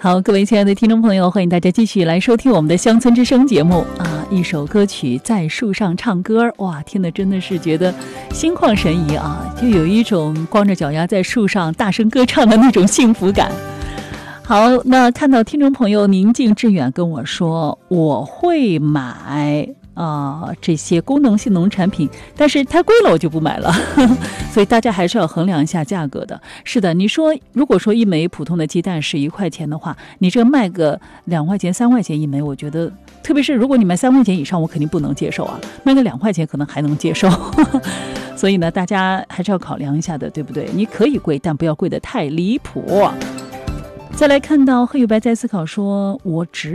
好，各位亲爱的听众朋友，欢迎大家继续来收听我们的乡村之声节目啊！一首歌曲在树上唱歌，哇，听得真的是觉得心旷神怡啊，就有一种光着脚丫在树上大声歌唱的那种幸福感。好，那看到听众朋友宁静致远跟我说，我会买这些功能性农产品，但是太贵了我就不买了所以大家还是要衡量一下价格的。是的，你说如果说一枚普通的鸡蛋是1块钱的话，你这卖个2块钱3块钱一枚，我觉得特别是如果你卖3块钱以上，我肯定不能接受啊，卖个2块钱可能还能接受所以呢大家还是要考量一下的，对不对？你可以贵，但不要贵得太离谱。再来看到黑与白在思考说，我只